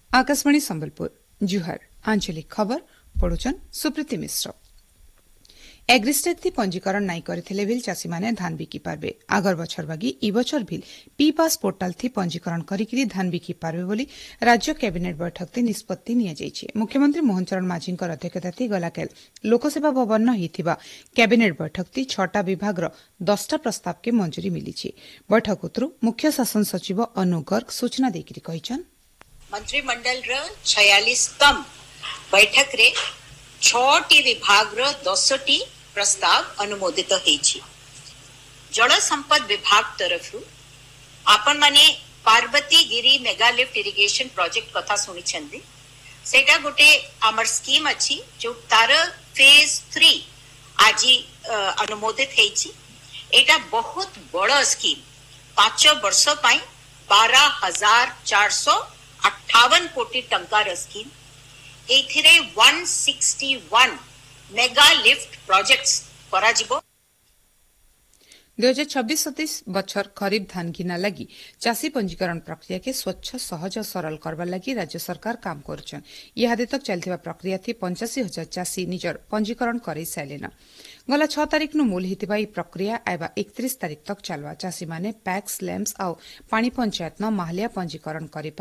आकाशवाणी संबलपुर जुहार आंचलिक खबर पढ़ुचन सुप्रीति मिश्र। एग्रिस्टेट थी पंजीकरण नाई करथिले बिल चासी माने धान बिकी पारबे। आगर बछर बागी ई बछर बिल पी पास पोर्टाल थी पंजीकरण करिकरी धान बिकी पारबे बोली राज्य कैबिनेट बैठक थी निष्पत्ति निया जायछि। मुख्यमंत्री मोहन चरण माझींकर अध्यक्षता थी गलाकेल लोकसेवा भवन हिथिबा कैबिनेट बैठक थी 6टा विभाग 10टा प्रस्ताव के मंजूरी मिलिछि। बैठक उतरु मुख्य शासन सचिव अनु गर्ग सूचना देकिरि कहिछन मंत्रिमंडल 46तम बैठक रे 6टी विभाग 10टी प्रस्ताव अनुमोदित होईछि। जल संपद विभाग तरफरु आपण माने पार्वती गिरी मेगा लिफ्ट इरिगेशन प्रोजेक्ट कथा सुनि छन्दी। सेटा गोटे हमर स्कीम अछि जो तार फेज 3 आजि अनुमोदित होईछि। एटा बहुत बड़ स्कीम 5 वर्ष पई 12,458 कोटी टंकार स्कीम। एथिरे 161 मेगा लिफ्ट प्रोजेक्ट्स कराजिबो। 2026-27 बछर खरीफ धान घिना लगी चासी पंजीकरण प्रक्रिया के स्वच्छ सहज और सरल करवा लगी राज्य सरकार काम करुछन। इहादे तक चलथिबा प्रक्रिया थी 85,000 चासी निजर पंजीकरण करई साइलेन। गला 6 तारिख नु मूल हितिबा ई प्रक्रिया आइबा 31 तारिख तक चलवा। चासी माने पैक्स लैम्प्स और पानी पंचायत न माहलिया पंजीकरण करि